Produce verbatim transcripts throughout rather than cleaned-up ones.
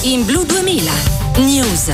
in Blu duemila News.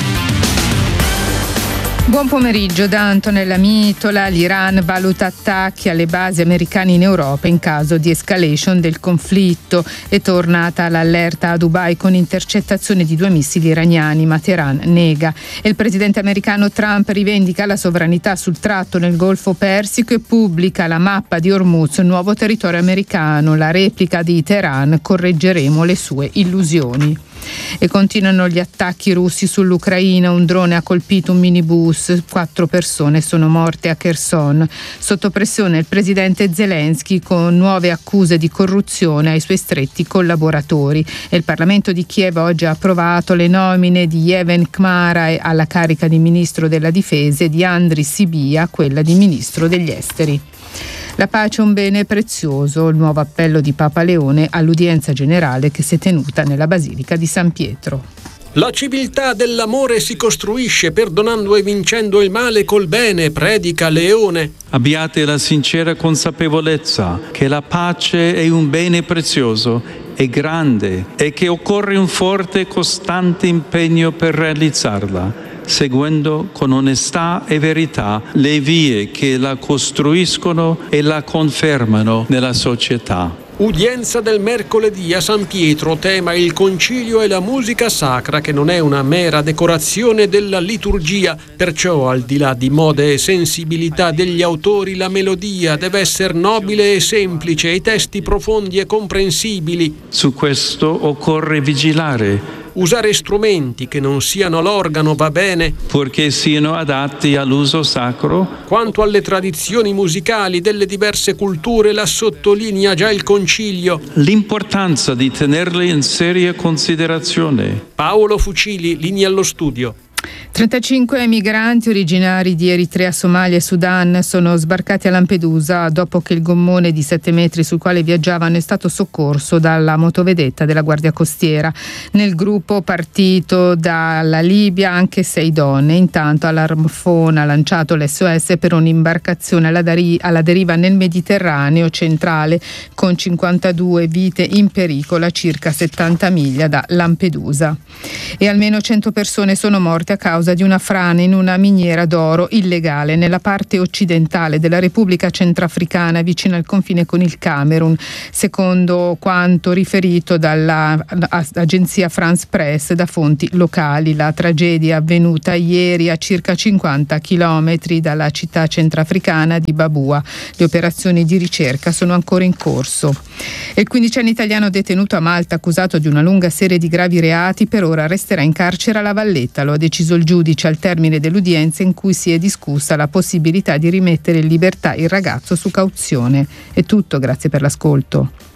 Buon pomeriggio da Antonella Mitola. L'Iran valuta attacchi alle basi americane in Europa in caso di escalation del conflitto. È tornata l'allerta a Dubai con intercettazione di due missili iraniani, ma Teheran nega. E il presidente americano Trump rivendica la sovranità sul tratto nel Golfo Persico e pubblica la mappa di Hormuz, nuovo territorio americano. La replica di Teheran: correggeremo le sue illusioni. E continuano gli attacchi russi sull'Ucraina. Un drone ha colpito un minibus, quattro persone sono morte a Kherson. Sotto pressione il presidente Zelensky con nuove accuse di corruzione ai suoi stretti collaboratori. E il Parlamento di Kiev oggi ha approvato le nomine di Yeven Khmara alla carica di ministro della difesa e di Andriy Sybiha quella di ministro degli esteri. La pace è un bene prezioso, il nuovo appello di Papa Leone all'udienza generale che si è tenuta nella Basilica di San Pietro. La civiltà dell'amore si costruisce perdonando e vincendo il male col bene, predica Leone. Abbiate la sincera consapevolezza che la pace è un bene prezioso e grande e che occorre un forte e costante impegno per realizzarla, seguendo con onestà e verità le vie che la costruiscono e la confermano nella società. Udienza del mercoledì a San Pietro, tema il concilio e la musica sacra, che non è una mera decorazione della liturgia, perciò al di là di mode e sensibilità degli autori la melodia deve essere nobile e semplice, i testi profondi e comprensibili. Su questo occorre vigilare. Usare strumenti che non siano l'organo va bene, purché siano adatti all'uso sacro. Quanto alle tradizioni musicali delle diverse culture la sottolinea già il Concilio. L'importanza di tenerle in seria considerazione. Paolo Fucili, linea allo studio. trentacinque migranti originari di Eritrea, Somalia e Sudan sono sbarcati a Lampedusa dopo che il gommone di sette metri sul quale viaggiavano è stato soccorso dalla motovedetta della Guardia Costiera. Nel gruppo partito dalla Libia anche sei donne. Intanto Alarmphone ha lanciato l'S O S per un'imbarcazione alla, dari- alla deriva nel Mediterraneo centrale con cinquantadue vite in pericolo a circa settanta miglia da Lampedusa. E almeno cento persone sono morte a causa di una frana in una miniera d'oro illegale nella parte occidentale della Repubblica Centrafricana vicino al confine con il Camerun, secondo quanto riferito dall'agenzia France Press da fonti locali. La tragedia è avvenuta ieri a circa cinquanta chilometri dalla città centrafricana di Babua. Le operazioni di ricerca sono ancora in corso. Il quindicenne italiano detenuto a Malta accusato di una lunga serie di gravi reati per ora resterà in carcere a La Valletta. Lo ha deciso il giudice al termine dell'udienza in cui si è discussa la possibilità di rimettere in libertà il ragazzo su cauzione. È tutto, grazie per l'ascolto.